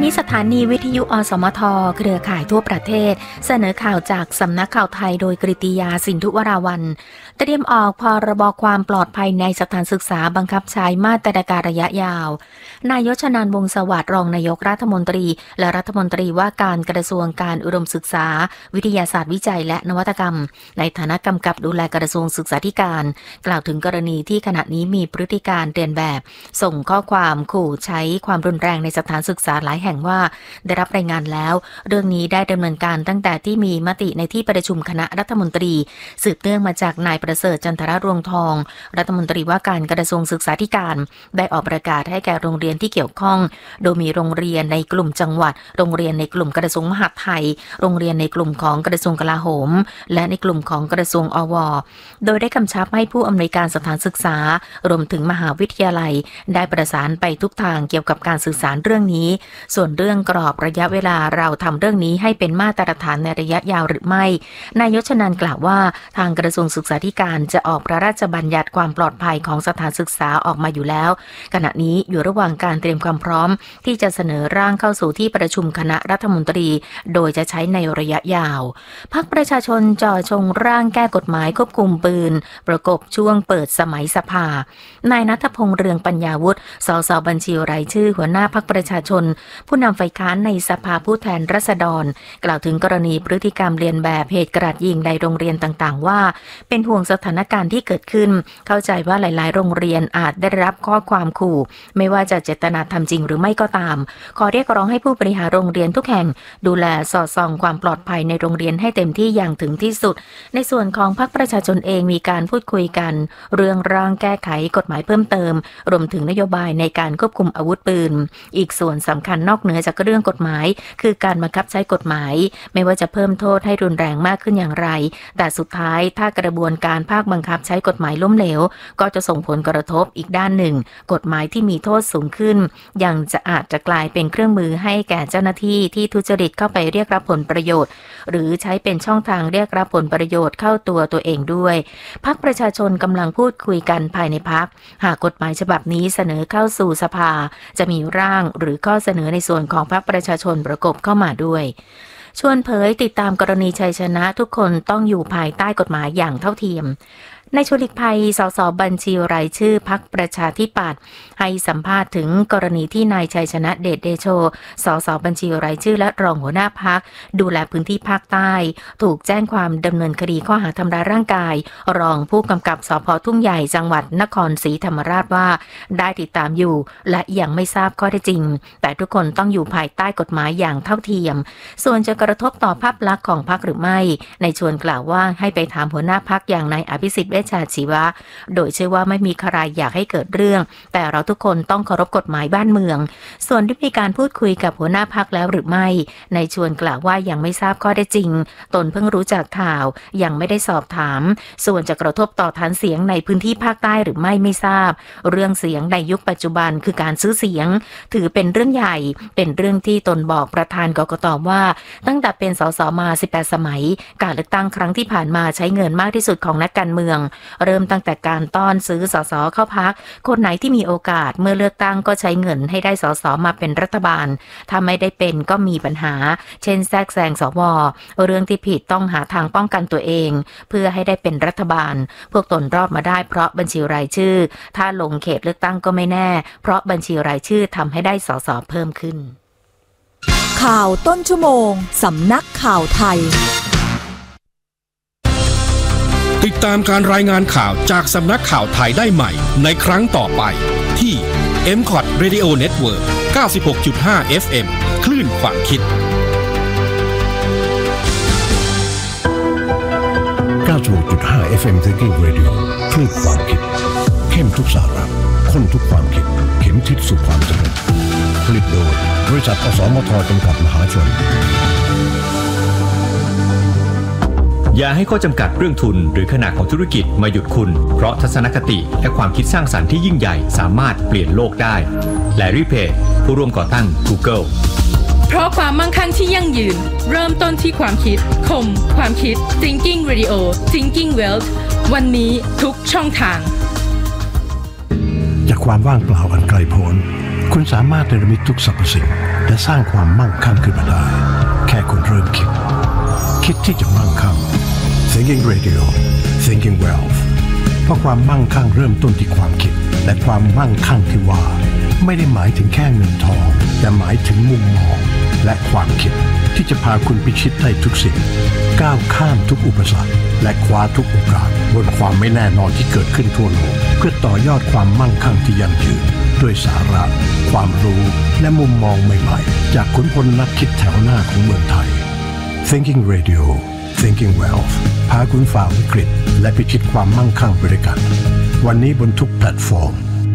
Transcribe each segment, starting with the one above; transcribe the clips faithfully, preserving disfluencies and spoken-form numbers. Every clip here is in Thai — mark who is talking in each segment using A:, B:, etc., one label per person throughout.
A: นี้สถานีวิทยุอสมทเครือข่ายทั่วประเทศเสนอข่าวจากสำนักข่าวไทยโดยกฤติยาสินธุวราวัลย์เตรียมออกพรบความปลอดภัยในสถานศึกษาบังคับใช้มาตรการระยะยาวนายชนันท์ วงศ์สวัสดิ์รองนายกรัฐมนตรีและรัฐมนตรีว่าการกระทรวงการอุดมศึกษาวิทยาศาสตร์วิจัยและนวัตกรรมในฐานะกำกับดูแลกระทรวงศึกษาธิการกล่าวถึงกรณีที่ขณะนี้มีพฤติการเรียนแบบส่งข้อความขู่ใช้ความรุนแรงในสถานศึกษาหลายแห่งว่าได้รับรายงานแล้วเรื่องนี้ได้ดำเนินการตั้งแต่ที่มีมติในที่ประชุมคณะรัฐมนตรีสืบเนื่องมาจากนายประเสริฐจันทรรวงทองรัฐมนตรีว่าการกระทรวงศึกษาธิการได้ออกประกาศให้แก่โรงเรียนที่เกี่ยวข้องโดยมีโรงเรียนในกลุ่มจังหวัดโรงเรียนในกลุ่มกระทรวงมหาดไทยโรงเรียนในกลุ่มของกระทรวงกลาโหมและในกลุ่มของกระทรวงอว.โดยได้กำชับให้ผู้อำนวยการสถานศึกษารวมถึงมหาวิทยาลัยได้ประสานไปทุกทางเกี่ยวกับการสื่อสารเรื่องนี้ส่วนเรื่องกรอบระยะเวลาเราทำเรื่องนี้ให้เป็นมาตรฐานในระยะยาวหรือไม่นายชนันท์กล่าวว่าทางกระทรวงศึกษาธิการจะออกพระราชบัญญัติความปลอดภัยของสถานศึกษาออกมาอยู่แล้วขณะนี้อยู่ระหว่างการเตรียมความพร้อมที่จะเสนอร่างเข้าสู่ที่ประชุมคณะรัฐมนตรีโดยจะใช้ในระยะยาวพรรคประชาชนจ่อชงร่างแก้กฎหมายควบคุมปืนประกบช่วงเปิดสมัยสภานายณัฐพงษ์เรืองปัญญาวุฒิสสบัญชีรายชื่อหัวหน้าพรรคประชาชนผู้นำฝ่ายค้านในสภาผู้แทนราษฎรกล่าวถึงกรณีพฤติกรรมเลียนแบบเหตุกราดยิงในโรงเรียนต่างๆว่าเป็นห่วงสถานการณ์ที่เกิดขึ้นเข้าใจว่าหลายๆโรงเรียนอาจได้รับข้อความขู่ไม่ว่าจะเจตนาทำจริงหรือไม่ก็ตามขอเรียกร้องให้ผู้บริหารโรงเรียนทุกแห่งดูแลสอดส่องความปลอดภัยในโรงเรียนให้เต็มที่อย่างถึงที่สุดในส่วนของพรรคประชาชนเองมีการพูดคุยกันเรื่องร่างแก้ไขกฎหมายเพิ่มเติมรวมถึงนโยบายในการควบคุมอาวุธปืนอีกส่วนสำคัญนอกเหนือจากเรื่องกฎหมายคือการบังคับใช้กฎหมายไม่ว่าจะเพิ่มโทษให้รุนแรงมากขึ้นอย่างไรแต่สุดท้ายถ้ากระบวนการภาคบังคับใช้กฎหมายล้มเหลวก็จะส่งผลกระทบอีกด้านหนึ่งกฎหมายที่มีโทษสูงขึ้นยังจะอาจจะกลายเป็นเครื่องมือให้แก่เจ้าหน้าที่ที่ทุจริตเข้าไปเรียกรับผลประโยชน์หรือใช้เป็นช่องทางเรียกรับผลประโยชน์เข้าตัวตัวเองด้วยพรรคประชาชนกำลังพูดคุยกันภายในพรรคหากกฎหมายฉบับนี้เสนอเข้าสู่สภาจะมีร่างหรือข้อเสนอในส่วนของพรรคประชาชนประกบเข้ามาด้วยชวนเผยติดตามกรณีชัยชนะทุกคนต้องอยู่ภายใต้กฎหมายอย่างเท่าเทียมนายชวนหลีกภัยสสบัญชีรายชื่อพรรคประชาธิปัตย์ให้สัมภาษณ์ถึงกรณีที่นายชัยชนะเดชเดโชสสบัญชีรายชื่อและรองหัวหน้าพรรคดูแลพื้นที่ภาคใต้ถูกแจ้งความดำเนินคดีข้อหาทำร้ายร่างกายรองผู้กำกับสภ.ทุ่งใหญ่จังหวัดนครศรีธรรมราชว่าได้ติดตามอยู่และยังไม่ทราบข้อเท็จจริงแต่ทุกคนต้องอยู่ภายใต้กฎหมายอย่างเท่าเทียมส่วนจะกระทบต่อภาพลักษณ์ของพรรคหรือไม่นายชวนกล่าวว่าให้ไปถามหัวหน้าพรรคอย่างนายอภิสิทธิ์เวชชาชีวะโดยเชื่อว่าไม่มีใครอยากให้เกิดเรื่องแต่เราทุกคนต้องเคารพกฎหมายบ้านเมืองส่วนที่มีการพูดคุยกับหัวหน้าพรรคแล้วหรือไม่นายชวนกล่าวว่ายังไม่ทราบข้อเท็จจริงตนเพิ่งรู้จากข่าวยังไม่ได้สอบถามส่วนจะกระทบต่อฐานเสียงในพื้นที่ภาคใต้หรือไม่ไม่ทราบเรื่องเสียงในยุคปัจจุบันคือการซื้อเสียงถือเป็นเรื่องใหญ่เป็นเรื่องที่ตนบอกประธานกกต.ว่าตั้งแต่เป็นสสมาสิบแปดสมัยการเลือกตั้งครั้งที่ผ่านมาใช้เงินมากที่สุดของนักการเมืองเริ่มตั้งแต่การต้อนซื้อสสเข้าพรรคคนไหนที่มีโอกาสเมื่อเลือกตั้งก็ใช้เงินให้ได้สสมาเป็นรัฐบาลถ้าไม่ได้เป็นก็มีปัญหาเช่นแทรกแซงสวเรื่องที่ผิดต้องหาทางป้องกันตัวเองเพื่อให้ได้เป็นรัฐบาลพวกตนรอดมาได้เพราะบัญชีรายชื่อถ้าลงเขตเลือกตั้งก็ไม่แน่เพราะบัญชีรายชื่อทำให้ได้สสเพิ่มขึ้น
B: ข่าวต้นชั่วโมงสำนักข่าวไทย
C: ติดตามการรายงานข่าวจากสำนักข่าวไทยได้ใหม่ในครั้งต่อไปที่ เอ็ม คอท Radio Network เก้าสิบหกจุดห้า เอฟ เอ็ม คลื่นความคิด
D: เก้าสิบหกจุดห้า เอฟ เอ็ม Thinking Radio คลื่นความคิดเข้มทุกสาระข้นทุกความคิดเข็มทิศสู่ความสำเร็จผลิตโดยบริษัทอสมทจำกัดมหาชน
E: อย่าให้ข้อจำกัดเรื่องทุนหรือขนาดของธุรกิจมาหยุดคุณเพราะทัศนคติและความคิดสร้างสรรค์ที่ยิ่งใหญ่สามารถเปลี่ยนโลกได้แลรี่เพจผู้ร่วมก่อตั้ง Google
F: เพราะความมั่งคั่งที่ยั่งยืนเริ่มต้นที่ความคิดคมความคิด Thinking Radio Thinking Wealth วันนี้ทุกช่องทาง
D: จากความว่างเปล่าอันไกลโพ้นคุณสามารถเนรมิตทุกสรรพสิ่งและสร้างความมั่งคั่งขึ้นมาได้แค่คุณเริ่มคิดคิดที่จะมั่งคั่ง Thinking Radio Thinking Wealth เพราะความมั่งคั่งเริ่มต้นที่ความคิดและความมั่งคั่งที่ว่าไม่ได้หมายถึงแค่เงินทองแต่หมายถึงมุมมองและความคิดที่จะพาคุณพิชิตได้ทุกสิ่งก้าวข้ามทุกอุปสรรคและคว้าทุกโอกาสบนความไม่แน่นอนที่เกิดขึ้นทั่วโลกเพื่อต่อยอดความมั่งคั่งที่ยั่งยืนด้วยสาระความรู้และมุมมองใหม่ๆจากขุนพลนักคิดแถวหน้าของเมืองไทย Thinking Radio Thinking Wealth พาคุณฝ่าวิกฤตและพิชิตความมั่งคั่งไปด้วยกันวันนี้บนทุกแพลตฟอร์ม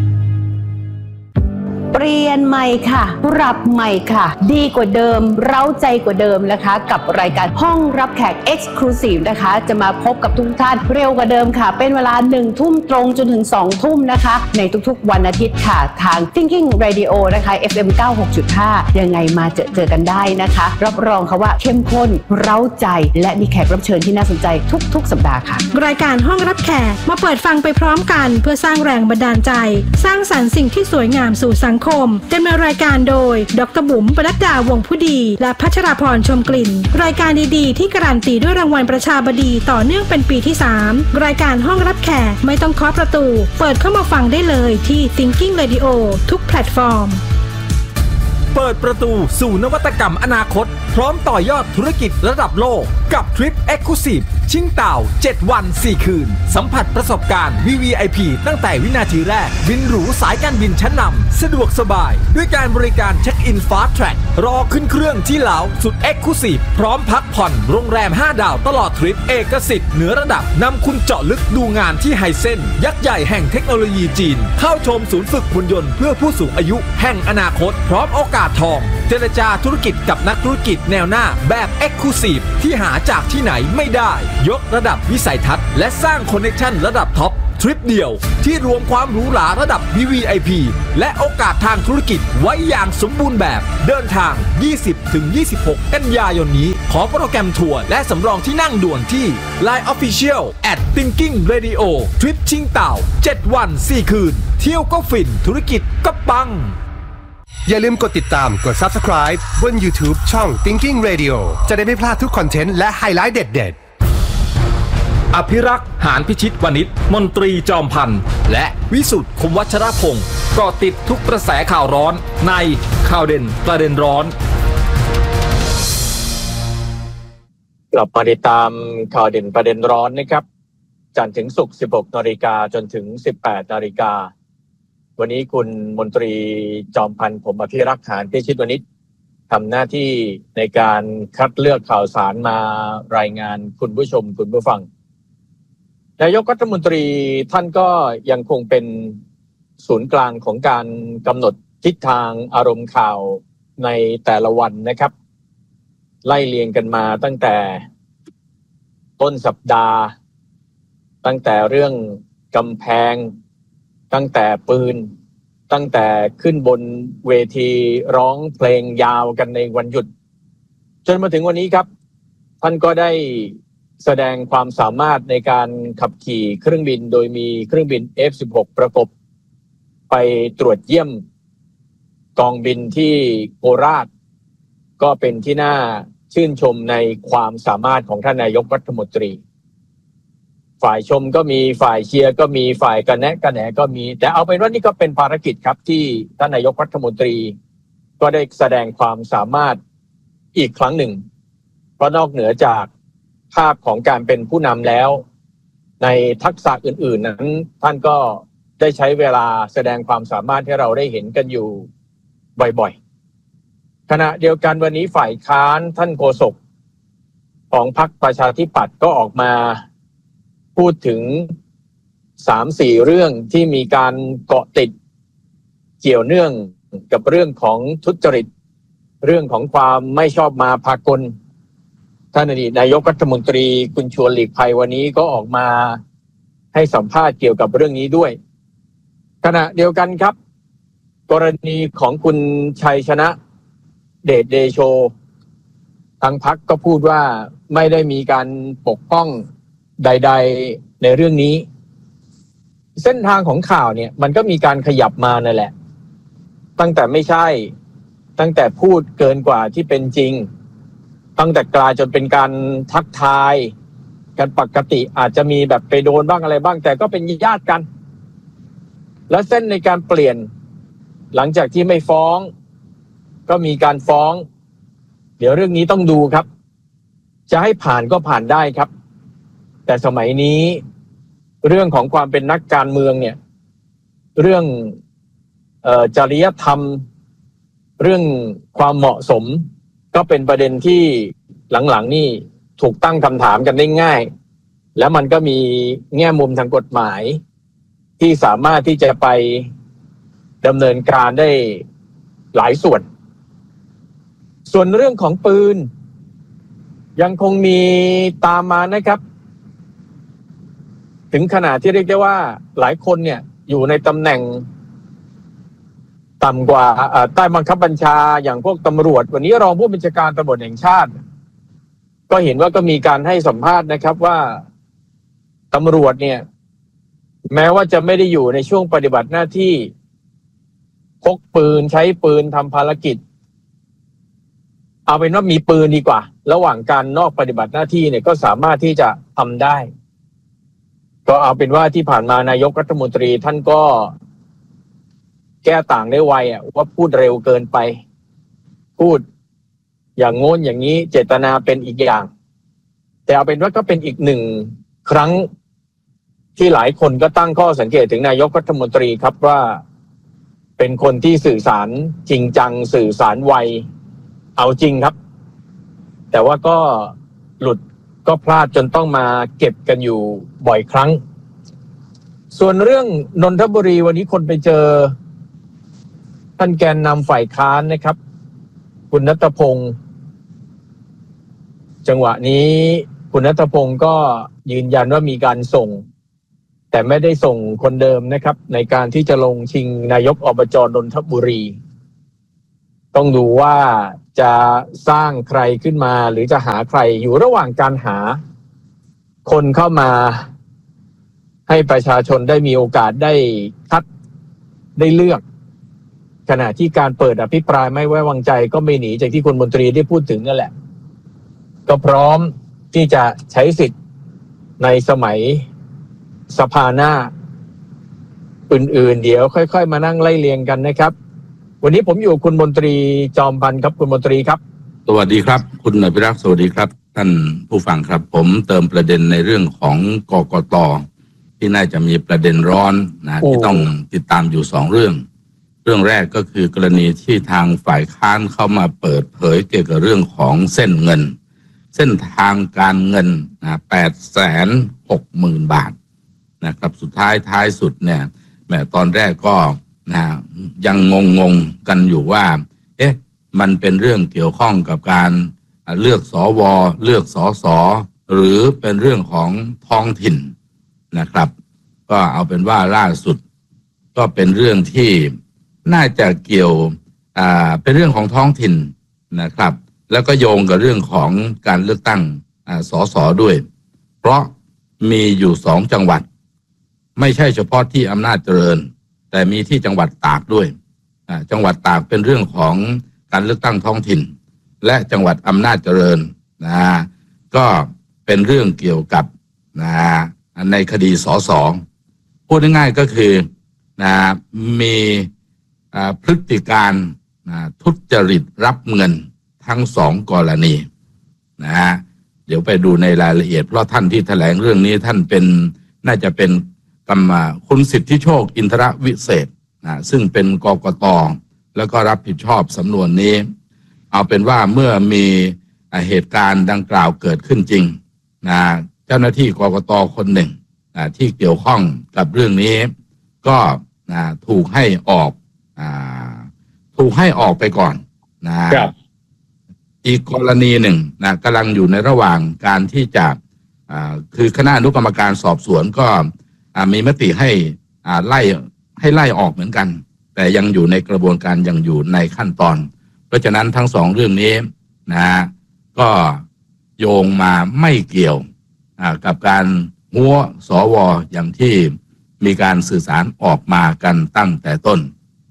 G: เปลี่ยนใหม่ค่ะปรับใหม่ค่ะดีกว่าเดิมเร้าใจกว่าเดิมนะคะกับรายการห้องรับแขก Exclusive นะคะจะมาพบกับทุกท่านเร็วกว่าเดิมค่ะเป็นเวลาหนึ่งทุ่มตรงจนถึงสองทุ่มนะคะในทุกๆวันอาทิตย์ค่ะทาง Thinking Radio นะคะ เอฟ เอ็ม เก้าสิบหกจุดห้า ยังไงมาเจอเจอกันได้นะคะรับรองค่ะว่าเข้มข้นเร้าใจและมีแขกรับเชิญที่น่าสนใจทุกๆสัปดาห์ค่ะ
H: รายการห้องรับแขกมาเปิดฟังไปพร้อมกันเพื่อสร้างแรงบันดาลใจสร้างสรรค์สิ่งที่สวยงามสู่สังคมดำเนินรายการโดยดร.บุ๋มปนัดดาวงผู้ดีและพัชราพรชมกลิ่นรายการดีๆที่การันตีด้วยรางวัลประชาบดีต่อเนื่องเป็นปีที่สามรายการห้องรับแขกไม่ต้องเคาะประตูเปิดเข้ามาฟังได้เลยที่ Thinking Radio ทุกแพลตฟอร์ม
I: เปิดประตูสู่นวัตกรรมอนาคตพร้อมต่อยอดธุรกิจระดับโลกกับทริป Exclusive ชิงเต่าเจ็ดวันสี่คืนสัมผัสประสบการณ์ วี วี ไอ พี ตั้งแต่วินาทีแรกบินหรูสายการบินชั้นนำสะดวกสบายด้วยการบริการเช็คอิน Fast Track รอขึ้นเครื่องที่เหลาสุด Exclusive พร้อมพักผ่อนโรงแรมห้าดาวตลอดทริปเอกสิทธิ์เหนือระดับนำคุณเจาะลึกดูงานที่ไฮเซ็นยักษ์ใหญ่แห่งเทคโนโลยีจีนเข้าชมศูนย์ฝึกหุ่นยนต์เพื่อผู้สูงอายุแห่งอนาคตพร้อมโอกาสทองเจรจาธุรกิจกับนักธุรกิจแนวหน้าแบบ Exclusive ที่หาจากที่ไหนไม่ได้ยกระดับวิสัยทัศน์และสร้างคอนเนคชั่นระดับท็อปทริปเดียวที่รวมความหรูหราระดับ วี วี ไอ พี และโอกาสทางธุรกิจไว้อย่างสมบูรณ์แบบเดินทาง ยี่สิบถึงยี่สิบหก กันยายนนี้ขอโปรแกรมทัวร์และสำรองที่นั่งด่วนที่ ไลน์ Official แอท Thinking Radio ทริปชิงเต่าเจ็ดวันสี่คืนเที่ยวก็ฟินธุรกิจก็ปัง
J: อย่าลืมกดติดตามกด Subscribe บน YouTube ช่อง Thinking Radio จะได้ไม่พลาดทุกคอนเทนต์และไฮไลท์เด็ดๆ
I: อภิรักษ์หานพิชิตวณิชมนตรีจอมพันธ์และวิสุทธิ์คมวัชรพงศ์เกาะติดทุกกระแสข่าวร้อนในข่าวเด่นประเด็นร้อน
K: กลับมาติดตามข่าวเด่นประเด็นร้อนนะครับจันทร์ถึงศุกร์ สิบหกนาฬิกา จนถึง สิบแปดนาฬิกาวันนี้คุณมนตรีจอมพันธ์ผมอภิรักษ์หานพิชิตวณิชทำหน้าที่ในการคัดเลือกข่าวสารมารายงานคุณผู้ชมคุณผู้ฟังนายกรัฐมนตรีท่านก็ยังคงเป็นศูนย์กลางของการกำหนดทิศทางอารมณ์ข่าวในแต่ละวันนะครับไล่เรียงกันมาตั้งแต่ต้นสัปดาห์ตั้งแต่เรื่องกำแพงตั้งแต่ปืนตั้งแต่ขึ้นบนเวทีร้องเพลงยาวกันในวันหยุดจนมาถึงวันนี้ครับท่านก็ได้แสดงความสามารถในการขับขี่เครื่องบินโดยมีเครื่องบิน เอฟ สิบหก ประกบไปตรวจเยี่ยมกองบินที่โคราชก็เป็นที่น่าชื่นชมในความสามารถของท่านนายกรัฐมนตรีฝ่ายชมก็มีฝ่ายเชียร์ก็มีฝ่ายกระแนะกระแหนก็มีแต่เอาเป็นว่านี่ก็เป็นภารกิจครับที่ท่านนายกรัฐมนตรีก็ได้แสดงความสามารถอีกครั้งหนึ่งเพราะนอกเหนือจากภาพของการเป็นผู้นำแล้วในทักษะอื่นๆนั้นท่านก็ได้ใช้เวลาแสดงความสามารถให้เราได้เห็นกันอยู่บ่อยๆขณะเดียวกันวันนี้ฝ่ายค้านท่านโฆษกของพรรคประชาธิปัตย์ก็ออกมาพูดถึง สามสี่ เรื่องที่มีการเกาะติดเกี่ยวเนื่องกับเรื่องของทุจริตเรื่องของความไม่ชอบมาพากลท่านอดีตนายกรัฐมนตรีคุณชวนหลีกภัยวันนี้ก็ออกมาให้สัมภาษณ์เกี่ยวกับเรื่องนี้ด้วยขณะเดียวกันครับกรณีของคุณชัยชนะเดชเดโชทางพรรคก็พูดว่าไม่ได้มีการปกป้องใดๆในเรื่องนี้เส้นทางของข่าวเนี่ยมันก็มีการขยับมานั่นแหละตั้งแต่ไม่ใช่ตั้งแต่พูดเกินกว่าที่เป็นจริงตั้งแต่กลายจนเป็นการทักทายกันปกติอาจจะมีแบบไปโดนบ้างอะไรบ้างแต่ก็เป็นญาติกันและเส้นในการเปลี่ยนหลังจากที่ไม่ฟ้องก็มีการฟ้องเดี๋ยวเรื่องนี้ต้องดูครับจะให้ผ่านก็ผ่านได้ครับแต่สมัยนี้เรื่องของความเป็นนักการเมืองเนี่ยเรื่องเอ่อจริยธรรมเรื่องความเหมาะสมก็เป็นประเด็นที่หลังๆนี่ถูกตั้งคำถามกันได้ง่ายแล้วมันก็มีแง่มุมทางกฎหมายที่สามารถที่จะไปดำเนินการได้หลายส่วนส่วนเรื่องของปืนยังคงมีตามมานะครับถึงขนาดที่เรียกได้ว่าหลายคนเนี่ยอยู่ในตำแหน่งต่ำกว่าใต้บังคับบัญชาอย่างพวกตำรวจวันนี้รองผู้บัญชาการตำรวจแห่งชาติก็เห็นว่าก็มีการให้สัมภาษณ์นะครับว่าตำรวจเนี่ยแม้ว่าจะไม่ได้อยู่ในช่วงปฏิบัติหน้าที่พกปืนใช้ปืนทำภารกิจเอาเป็นว่ามีปืนดีกว่าระหว่างการนอกปฏิบัติหน้าที่เนี่ยก็สามารถที่จะทำได้ก็เอาเป็นว่าที่ผ่านมานายกรัฐมนตรีท่านก็แก้ต่างได้ไวอ่ะว่าพูดเร็วเกินไปพูดอย่างโน้นอย่างนี้เจตนาเป็นอีกอย่างแต่เอาเป็นว่าก็เป็นอีกหนึ่งครั้งที่หลายคนก็ตั้งข้อสังเกตถึงนายกรัฐมนตรีครับว่าเป็นคนที่สื่อสารจริงจังสื่อสารไวเอาจริงครับแต่ว่าก็หลุดก็พลาดจนต้องมาเก็บกันอยู่บ่อยครั้งส่วนเรื่องนนทบุรีวันนี้คนไปเจอท่านแกนนำฝ่ายค้านนะครับคุณณัฐพงศ์จังหวะนี้คุณณัฐพงศ์ก็ยืนยันว่ามีการส่งแต่ไม่ได้ส่งคนเดิมนะครับในการที่จะลงชิงนายกอบจ.นนทบุรีต้องดูว่าจะสร้างใครขึ้นมาหรือจะหาใครอยู่ระหว่างการหาคนเข้ามาให้ประชาชนได้มีโอกาสได้คัดได้เลือกขณะที่การเปิดอภิปรายไม่ไว้วางใจก็ไม่หนีจากที่คุณมนตรีได้พูดถึงนั่นแหละก็พร้อมที่จะใช้สิทธิ์ในสมัยสภาหน้าอื่นๆเดี๋ยวค่อยๆมานั่งไล่เรียงกันนะครับวันนี้ผมอยู่คุณมนตรีจอมพันธ์ครับคุณมนตรีครับ
L: สวัสดีครับคุณอภิรักษ์สวัสดีครับท่านผู้ฟังครับผมเติมประเด็นในเรื่องของกกต.ที่น่าจะมีประเด็นร้อนนะที่ต้องติดตามอยู่สองเรื่องเรื่องแรกก็คือกรณีที่ทางฝ่ายค้านเข้ามาเปิดเผยเกี่ยวกับเรื่องของเส้นเงินเส้นทางการเงินนะแปดแสนหกหมื่นบาทนะครับสุดท้ายท้ายสุดเนี่ยแม้ตอนแรกก็นะยังงงงกันอยู่ว่าเอ๊ะมันเป็นเรื่องเกี่ยวข้องกับการเลือกสวเลือกสสหรือเป็นเรื่องของท้องถิ่นนะครับก็เอาเป็นว่าล่าสุดก็เป็นเรื่องที่น่าจะเกี่ยวอ่าเป็นเรื่องของท้องถิ่นนะครับแล้วก็โยงกับเรื่องของการเลือกตั้งอ่าสสด้วยเพราะมีอยู่สองจังหวัดไม่ใช่เฉพาะที่อำนาจเจริญแต่มีที่จังหวัดตากด้วยอ่าจังหวัดตากเป็นเรื่องของการเลือกตั้งท้องถิ่นและจังหวัดอำนาจเจริญนะก็เป็นเรื่องเกี่ยวกับนะในคดีสสพูดง่ายๆก็คือนะมีพฤติการทุจริตรับเงินทั้งสองกรณีนะฮะเดี๋ยวไปดูในรายละเอียดเพราะท่านที่แถลงเรื่องนี้ท่านเป็นน่าจะเป็นกรรมคุณสิทธิโชคอินทรวิเศษนะซึ่งเป็นกกต.แล้วก็รับผิดชอบสำนวนนี้เอาเป็นว่าเมื่อมีเหตุการณ์ดังกล่าวเกิดขึ้นจริงนะเจ้าหน้าที่กกต.คนหนึ่งนะที่เกี่ยวข้องกับเรื่องนี้ก็นะถูกให้ออกอ่าถูกให้ออกไปก่อนนะครับอีกกรณีหนึ่งนะกำลังอยู่ในระหว่างการที่จะอ่าคือคณะอนุกรรมการสอบสวนก็อ่ามีมติให้อ่าไล่ให้ไล่ออกเหมือนกันแต่ยังอยู่ในกระบวนการยังอยู่ในขั้นตอนเพราะฉะนั้นทั้งสองเรื่องนี้นะก็โยงมาไม่เกี่ยวอ่ากับการหัวสวอย่างที่มีการสื่อสารออกมากันตั้งแต่ต้น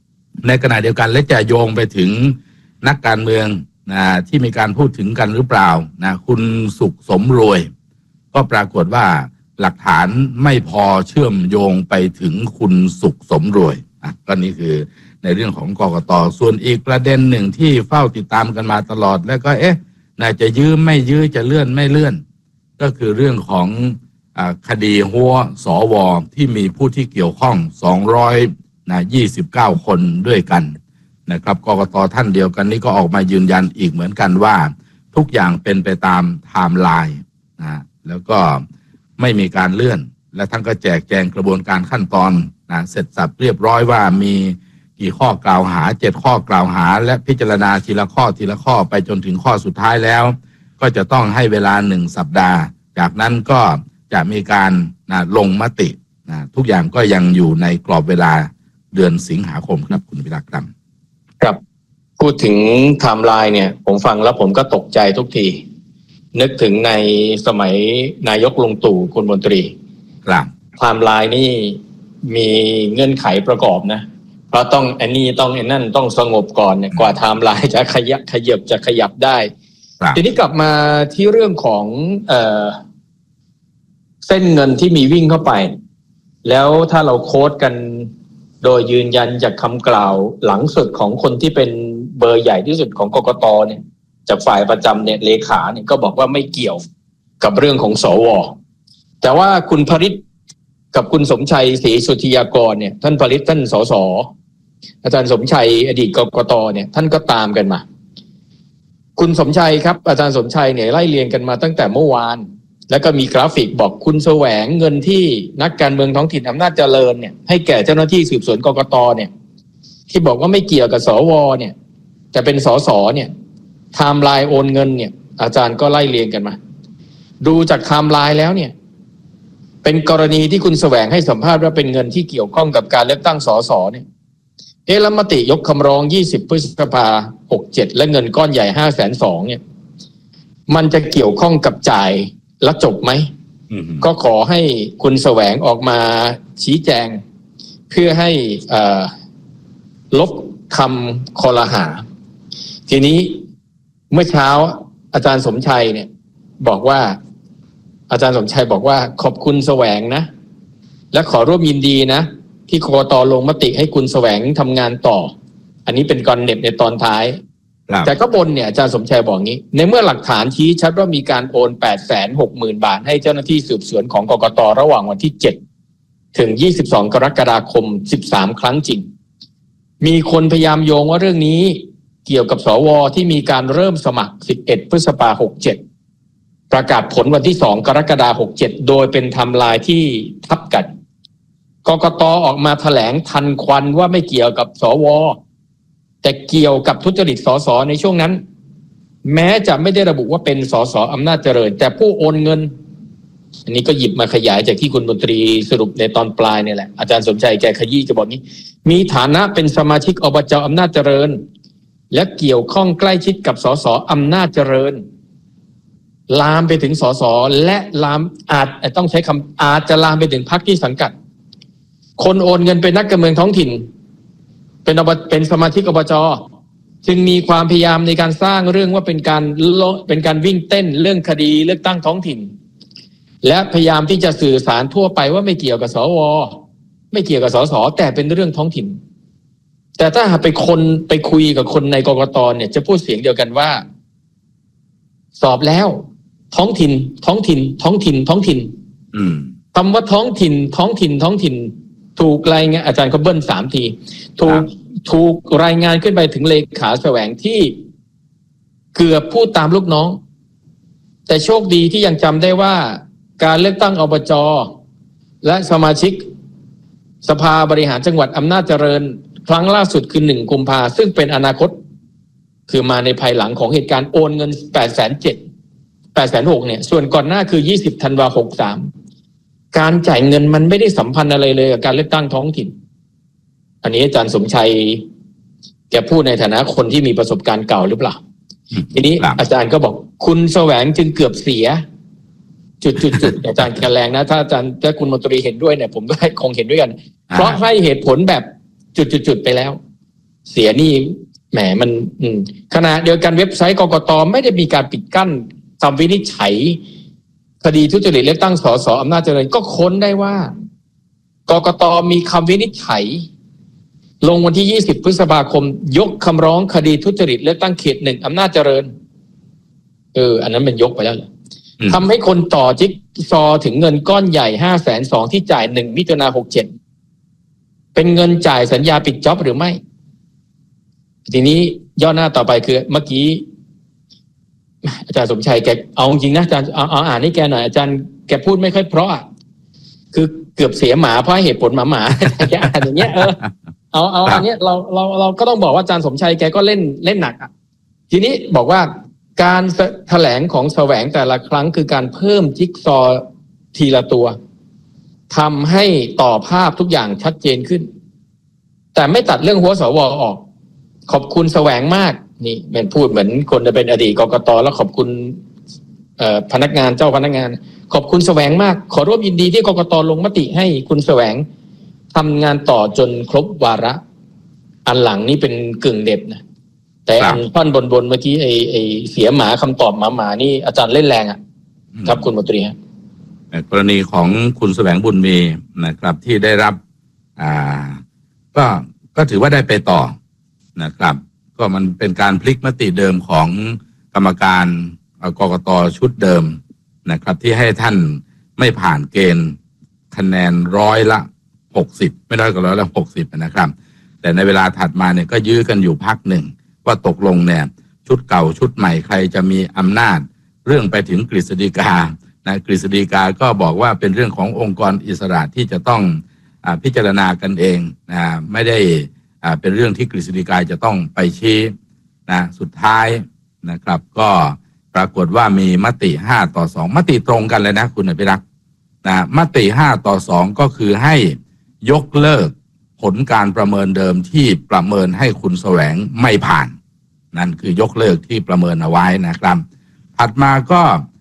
L: ในขณะเดียวกันและจะโยงไปถึงนักการเมืองนะที่มีการพูดถึงกันหรือเปล่านะคุณสุขสมรวยก็ปรากฏว่าหลักฐานไม่พอเชื่อมโยงไปถึงคุณสุขสมรวยอ่ะก็นี่คือในเรื่องของกกต.ส่วนอีกประเด็นหนึ่งที่เฝ้าติดตามกันมาตลอดแล้วก็เอ๊ะน่าจะยื้อไม่ยื้อจะเลื่อนไม่เลื่อนก็คือเรื่องของอ่าคดีหัวสวที่มีผู้ที่เกี่ยวข้องสองร้อยยี่สิบเก้าคนด้วยกันนะครับกกต.ท่านเดียวกันนี้ก็ออกมายืนยันอีกเหมือนกันว่าทุกอย่างเป็นไปตามไทม์ไลน์นะแล้วก็ไม่มีการเลื่อนและท่านก็แจกแจงกระบวนการขั้นตอนนะเสร็จสับเรียบร้อยว่ามีกี่ข้อกล่าวหาเจ็ดข้อกล่าวหาและพิจารณาทีละข้อทีละข้อไปจนถึงข้อสุดท้ายแล้วก็จะต้องให้เวลาหนึ่งสัปดาห์จากนั้นก็จะมีการนะลงมตินะทุกอย่างก็ยังอยู่ในกรอบเวลาเดือนสิงหาคมครับคุณวิรักษ์ครับ
K: ครับพูดถึงไทม์ไลน์เนี่ยผมฟังแล้วผมก็ตกใจทุกทีนึกถึงในสมัยนายกลุงตู่คุณมนตรี
L: ครับ
K: ไทม์ไลน์นี่มีเงื่อนไขประกอบนะเพราะต้องอันนี้ต้องอันนั่นต้องสงบก่อนเนี่ยกว่าไทม์ไลน์จะขยับขยับจะขยับได้ทีนี้กลับมาที่เรื่องของเอ่อเส้นเงินที่มีวิ่งเข้าไปแล้วถ้าเราโค้ดกันโดยยืนยันจากคำกล่าวหลังสุดของคนที่เป็นเบอร์ใหญ่ที่สุดของกกต.เนี่ยจากฝ่ายประจำเนี่ยเลขาเนี่ยก็บอกว่าไม่เกี่ยวกับเรื่องของสว.แต่ว่าคุณพริตกับคุณสมชัยศรีสุทธิยากรเนี่ยท่านพริตท่านสสอาจารย์สมชัยอดีตกกต.เนี่ยท่านก็ตามกันมาคุณสมชัยครับอาจารย์สมชัยเนี่ยไล่เรียงกันมาตั้งแต่เมื่อวานแล้วก็มีกราฟิกบอกคุณแสวงเงินที่นักการเมืองท้องถิ่นอำนาจเจริญเนี่ยให้แก่เจ้าหน้าที่สืบสวนกกต.เนี่ยที่บอกว่าไม่เกี่ยวกับสว.เนี่ยแต่เป็นสสเนี่ยไทม์ไลน์โอนเงินเนี่ยอาจารย์ก็ไล่เรียงกันมาดูจากไทม์ไลน์แล้วเนี่ยเป็นกรณีที่คุณแสวงให้สัมภาษณ์ว่าเป็นเงินที่เกี่ยวข้องกับการเลือกตั้งสสเนี่ยเอ๊ะแล้วมติยกคำร้องยี่สิบพฤษภาคมหกเจ็ดและเงินก้อนใหญ่ ห้าแสนสองหมื่น เนี่ยมันจะเกี่ยวข้องกับจ่ายแล้วจบไหม mm-hmm. ก็ขอให้คุณแสวงออกมาชี้แจงเพื่อให้ลบคำคอรหาทีนี้เมื่อเช้าอาจารย์สมชัยเนี่ยบอกว่าอาจารย์สมชัยบอกว่าขอบคุณแสวงนะและขอร่วมยินดีนะที่กกต.ลงมติให้คุณแสวงทำงานต่ออันนี้เป็นกรเน็บในตอนท้ายแต่ก็บนเนี่ยอาจารย์สมชัยบอกงี้ในเมื่อหลักฐานชี้ชัดว่ามีการโอน แปดแสนหกหมื่น บาทให้เจ้าหน้าที่สืบสวนของกกต.ระหว่างวันที่เจ็ดถึงยี่สิบสองกรกฎาคมสิบสามครั้งจริงมีคนพยายามโยงว่าเรื่องนี้เกี่ยวกับสว.ที่มีการเริ่มสมัครสิบเอ็ดพฤษภาคมหกเจ็ดประกาศผลวันที่สองกรกฎาคมหกเจ็ดโดยเป็นไทม์ไลน์ที่ทับกันกกต.ออกมาแถลงทันควันว่าไม่เกี่ยวกับสว.แต่เกี่ยวกับทุจริตสสในช่วงนั้นแม้จะไม่ได้ระบุว่าเป็นสสอำนาจเจริญแต่ผู้โอนเงินอันนี้ก็หยิบมาขยายจากที่คุณมนตรีสรุปในตอนปลายนี่แหละอาจารย์สมชัยแกขยี้จะบอกนี้มีฐานะเป็นสมาชิกอบจ.อำนาจเจริญและเกี่ยวข้องใกล้ชิดกับสสอำนาจเจริญลามไปถึงสสและลามอาจต้องใช้คำอาจจะลามไปถึงพรรคที่สังกัดคนโอนเงินเป็นนักการเมืองท้องถิ่นเป็นอบเป็นสมาชิกอบจ.จึงมีความพยายามในการสร้างเรื่องว่าเป็นการเป็นการวิ่งเต้นเรื่องคดีเลือกตั้งท้องถิ่นและพยายามที่จะสื่อสารทั่วไปว่าไม่เกี่ยวกับสว.ไม่เกี่ยวกับสสแต่เป็นเรื่องท้องถิ่นแต่ถ้าหากไปคนไปคุยกับคนในกกต.เนี่ยจะพูดเสียงเดียวกันว่าสอบแล้วท้องถิ่นท้องถิ่นท้องถิ่นท้องถิ่นคำว่าท้องถิ่นท้องถิ่นท้องถิ่นถูกรายงานอาจารย์ก็เบิ้ลสามทีถูกถูกรายงานขึ้นไปถึงเลขาแสวงที่เกือบพูดตามลูกน้องแต่โชคดีที่ยังจำได้ว่าการเลือกตั้งอบจ.และสมาชิกสภาบริหารจังหวัดอำนาจเจริญครั้งล่าสุดคือหนึ่งกุมภาพันธ์ซึ่งเป็นอนาคตคือมาในภายหลังของเหตุการณ์โอนเงิน แปดแสนเจ็ดหมื่น แปดแสนหกหมื่น เนี่ยส่วนก่อนหน้าคือยี่สิบธันวาคมหกสามการจ่ายเงินมันไม่ได้สัมพันธ์อะไรเลยกับการเลือกตั้งท้องถิ่นอันนี้อาจารย์สมชัยแกพูดในฐานะคนที่มีประสบการณ์เก่าหรือเปล่าทีนี้อาจารย์ก็บอกคุณแสวงจึงเกือบเสียจุดๆๆอาจารย์แกแรงนะถ้าอาจารย์ถ้าคุณมนตรีเห็นด้วยเนี่ยผมก็คงเห็นด้วยกันเพราะให้เหตุผลแบบจุดๆๆไปแล้ว
M: เสียนี่แหมมันขณะเดียวกันเว็บไซต์กกต.ไม่ได้มีการปิดกั้นคำวินิจฉัยคดีทุจริตเลือกตั้งสสอำนาจเจริญก็ค้นได้ว่ากกต.มีคำวินิจฉัยลงวันที่ยี่สิบพฤษภาคมยกคำร้องคดีทุจริตเลือกตั้งเขตหนึ่งอำนาจเจริญเอออันนั้นมันยกไปแล้วทำให้คนต่อจิ๊กซอถึงเงินก้อนใหญ่ห้าแสนสองที่จ่ายหนึ่งมิถุนาหกเจ็ดเป็นเงินจ่ายสัญญาปิดจ็อบหรือไม่ทีนี้ย่อหน้าต่อไปคือเมื่อกี้อาจารย์สมชัยแกเอาจริงนะอาจารย์เอาเอาอ่านให้แกหน่อยอาจารย์แกพูดไม่ค่อยเพราะอ่ะคือเกือบเสียหมาเพราะเหตุผลหมาหมาแกอ่านอย่างเงี้ยเออเอาเอาอันเนี้ยเราเราเราก็ต้องบอกว่าอาจารย์สมชัยแกก็เล่นเล่นหนักอ่ะทีนี้บอกว่าการแถลงของแสวงแต่ละครั้งคือการเพิ่มจิ๊กซอทีละตัวทำให้ต่อภาพทุกอย่างชัดเจนขึ้นแต่ไม่ตัดเรื่องหัวสวออกขอบคุณแสวงมากนี่เหมือนพูดเหมือนคนจะเป็นอดีตกกต.แล้วขอบคุณพนักงานเจ้าพนักงานขอบคุณแสวงมากขอร่วมยินดีที่กกต.ลงมติให้คุณแสวงทำงานต่อจนครบวาระอันหลังนี่เป็นกึ่งเด็บนะแต่อันท่อนบนๆเมื่อกี้ไอ้ไอ้เสียหมาคำตอบหมาหมานี่อาจารย์เล่นแรงอ่ะครับคุณมนตรีฮะ
L: กรณีของคุณแสวงบุญมีนะครับที่ได้รับอ่าก็ก็ถือว่าได้ไปต่อนะครับก็มันเป็นการพลิกมติเดิมของกรรมการกกต.ชุดเดิมนะครับที่ให้ท่านไม่ผ่านเกณฑ์คะแนนร้อยละหกสิบไม่น้อยกว่าร้อยละหกสิบนะครับแต่ในเวลาถัดมาเนี่ยก็ยื้อกันอยู่พักหนึ่งว่าตกลงเนี่ยชุดเก่าชุดใหม่ใครจะมีอำนาจเรื่องไปถึงกฤษฎีกานะกฤษฎีกาก็บอกว่าเป็นเรื่องขององค์กรอิสระที่จะต้องอ่าพิจารณากันเองนะไม่ได้อ่าเป็นเรื่องที่กฤษฎีกาจะต้องไปชี้นะสุดท้ายนะครับก็ปรากฏว่ามีมติห้าต่อสองมติตรงกันเลยนะคุณอภิรักษ์นะมติห้าต่อสองก็คือให้ยกเลิกผลการประเมินเดิมที่ประเมินให้คุณแสวงไม่ผ่านนั่นคือยกเลิกที่ประเมินเอาไว้นะครับถัดมาก็